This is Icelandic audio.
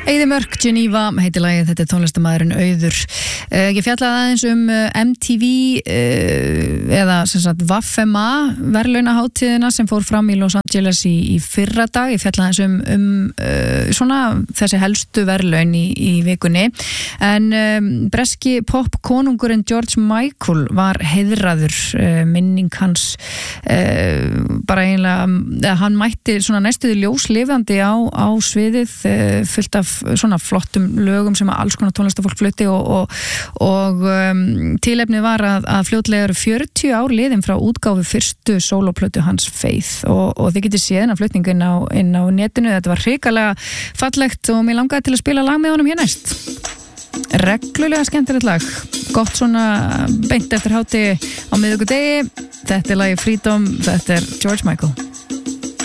Eyðimörk, Geneva, heitir lagið, þetta tónlistarmaðurinn Auður. Ég fjallaði aðeins MTV eða sem sagt VFMA verðlaunaháttíðina sem fór fram í Los Angeles í fyrra dag. Ég fjallaði aðeins svona þessi helstu verðlaun í vikunni. En breski popkonungurinn George Michael var heiðraður, minning hans bara eiginlega, hann mætti svona næstuði ljóslifandi á sviðið, fullt af svona flottum lögum sem alls konar tónlistafólk flutti og tilefnið var að fljótlega eru 40 ár liðin frá útgáfu fyrstu sólóplötu hans Faith og þið getið séð hennar flutning inn á netinu. Þetta var hrikalega fallegt og mér langaði til að spila lag með honum hér næst. Reglulega skemmtilegt lag, gott svona beint eftir hátti á miðvikudegi. Þetta er lagið Freedom, þetta er George Michael.